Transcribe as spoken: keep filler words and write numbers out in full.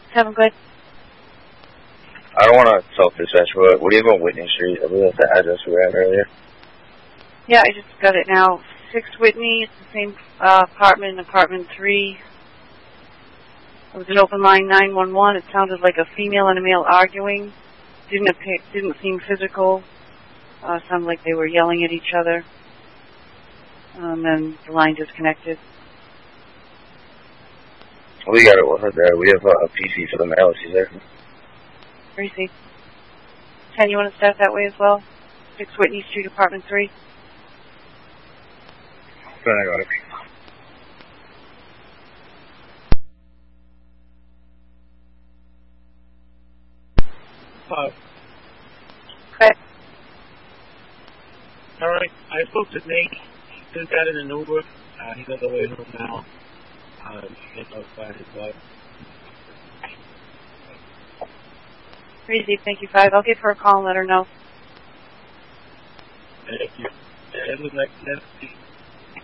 Seven, good. I don't want to self-dispatch, but what do you have on Whitney Street? I believe that's the address we had earlier. Yeah, I just got it now. Six Whitney, it's the same uh, apartment, apartment three. It was an open line nine one one. It sounded like a female and a male arguing. Didn't appear, didn't seem physical. Uh, sounded like they were yelling at each other. Um, and the line disconnected. We got it with her there. We have uh, a P C for the male. She's there. Where is he? Ten, you want to start that way as well? Six Whitney Street, apartment three. Then I got it. Uh, Okay. all right. I spoke to Nate. He just got in an Uber. Uh, he's on the way home now. Uh, he's outside his wife. Receive, thank you, five. I'll give her a call and let her know. Thank you. That was like that.